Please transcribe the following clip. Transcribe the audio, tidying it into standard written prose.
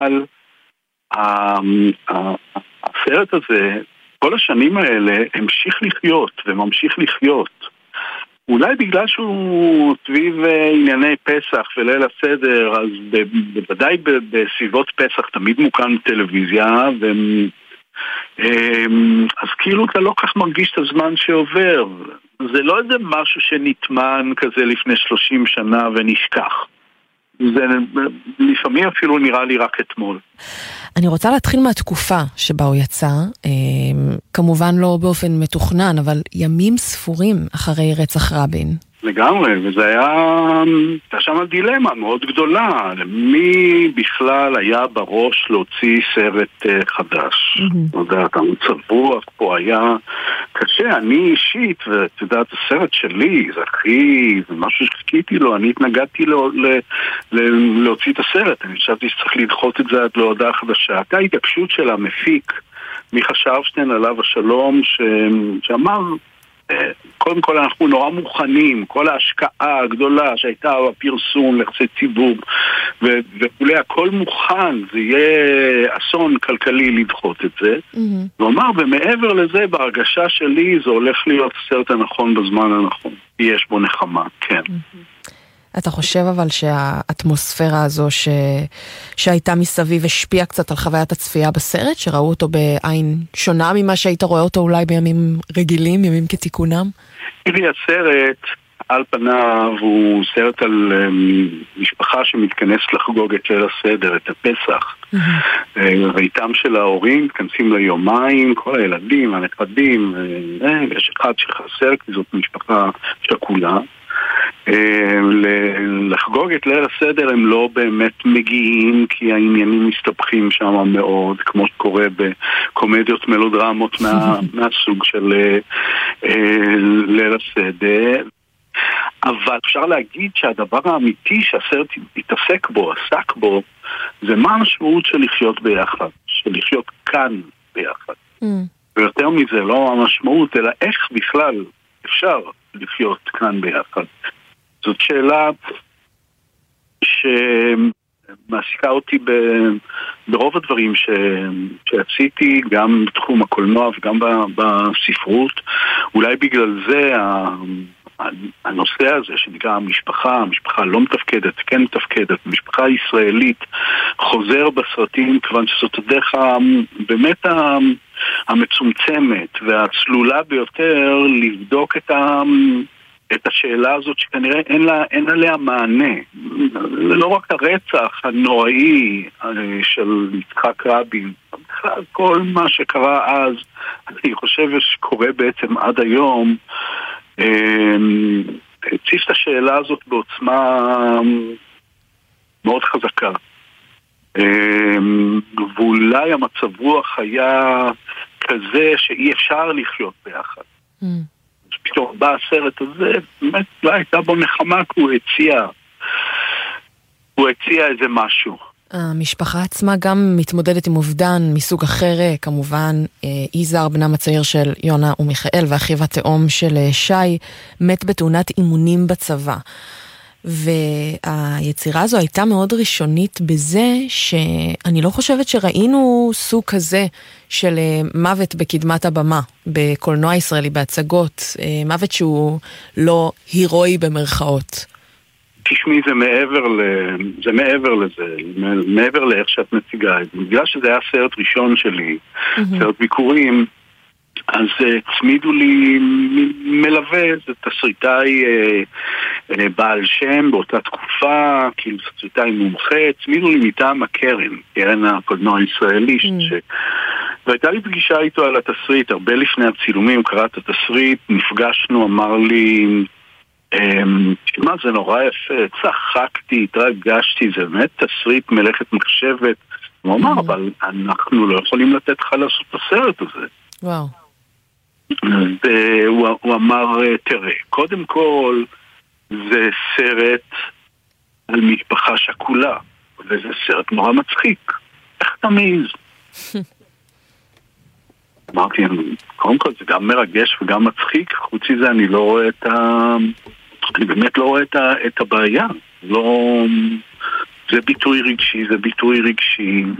אבל הסרט הזה, כל השנים האלה, המשיך לחיות וממשיך לחיות. אולי בגלל שהוא סביב ענייני פסח וליל הסדר, אז בוודאי בסביבות פסח תמיד מוקרן טלוויזיה, אז כאילו אתה לא כך מרגיש את הזמן שעובר. זה לא איזה משהו שנטמן כזה לפני 30 שנה ונשכח. זה לפעמים אפילו נראה לי רק אתמול. אני רוצה להתחיל מהתקופה שבה הוא יצא, כמובן לא באופן מתוכנן, אבל ימים ספורים אחרי רצח רבין. לגמרי, וזה היה שם דילמה מאוד גדולה, למי בכלל היה בראש להוציא סרט חדש. אתה יודע, המצב רוח פה היה קשה, אני אישית, ואתה יודע, הסרט שלי, זה משהו שחיכיתי לו, אני התנגדתי להוציא את הסרט, אני חשבתי שצריך לדחות את זה עד להודעה חדשה. הייתה התעקשות של המפיק, מיכה שרפשטיין עליו השלום, שאמר, קודם כל אנחנו נורא מוכנים, כל ההשקעה הגדולה שהייתה בפרסום, לחצי ציבור וכולי, הכל מוכן, זה יהיה אסון כלכלי לדחות את זה. הוא אמר, ומעבר לזה, בהרגשה שלי, זה הולך להיות הסרט הנכון בזמן הנכון. יש בו נחמה, כן. אתה חושב אבל שהאטמוספירה הזו שהייתה מסביב השפיעה קצת על חוויית הצפייה בסרט, שראו אותו בעין שונה ממה שהיית רואה אותו אולי בימים רגילים, ימים כתיקונם? הסרט על פניו הוא סרט על משפחה שמתכנסת לחגוג את ליל הסדר, את הפסח. ואיתם של ההורים מתכנסים ליומיים, כל הילדים, הנכדים, יש אחד שחסר כי זאת משפחה שכולה. לחגוג את ליל הסדר הם לא באמת מגיעים כי העניינים מסתבכים שם מאוד, כמו שקורה בקומדיות מלודרמות מהסוג של ליל הסדר. אבל אפשר להגיד שהדבר האמיתי שהסרט התעסק בו, עסק בו, זה מה המשמעות של לחיות ביחד, של לחיות כאן ביחד. ויותר מזה לא המשמעות, אלא איך בכלל אפשר לחיות כאן ביחד. זאת שאלה שמעסיקה אותי ברוב הדברים שעשיתי, גם בתחום הקולנוע וגם בספרות. אולי בגלל זה הנושא הזה שנקרא המשפחה לא מתפקדת, כן מתפקדת, משפחה ישראלית, חוזר בסרטים, כיוון שזאת הדרך באמת המצומצמת והצלולה ביותר לבדוק את השאלה הזאת שכנראה אין עליה מענה. לא רק הרצח הנוראי של יצחק רבין, בכלל כל מה שקרה אז, אני חושב שקורה בעצם עד היום, הציף את השאלה הזאת בעוצמה מאוד חזקה. ואולי המצב רוח היה כזה שאי אפשר לחיות ביחד. פתאום בא הסרט הזה, באמת לא הייתה בו נחמה, כי הוא הציע איזה משהו. המשפחה עצמה גם מתמודדת עם אובדן מסוג אחר, כמובן. יזהר, בנם הצעיר של יונה ומיכאל, ואחיו התאום של שי, מת בתאונת אימונים בצבא. והיצירה הזו הייתה מאוד ראשונית בזה שאני לא חושבת שראינו סוג כזה של מוות בקדמת הבמה, בקולנוע ישראלי, בהצגות, מוות שהוא לא הירואי במרכאות. תשמעי, זה מעבר לזה, מעבר לאיך שאת מציגה. בגלל שזה היה סרט ראשון שלי, סרט ביקורים, אז צמידו לי מלווה, זה תסריטאי בעל שם באותה תקופה, כאילו תסריטאי מומחה, צמידו לי מטעם קרן הקולנוע הישראלי, והייתה לי פגישה איתו על התסריט, הרבה לפני הצילומים, קרא את התסריט, נפגשנו, אמר לי, מה זה נורא יפה, צחקתי, התרגשתי, זה באמת תסריט מלאכת מחשבת. הוא אמר, אבל אנחנו לא יכולים לתת לך לעשות את הסרט הזה. וואו. הוא אמר, תראה, קודם כל זה סרט על משפחה שכולה, וזה סרט נורא מצחיק. איך אתה מעיז? אמרתי, קודם כל זה גם מרגש וגם מצחיק, חוץ מזה אני לא רואה אני באמת לא רואה את הבעיה. לא, זה ביטוי רגשי, זה ביטוי רגשי.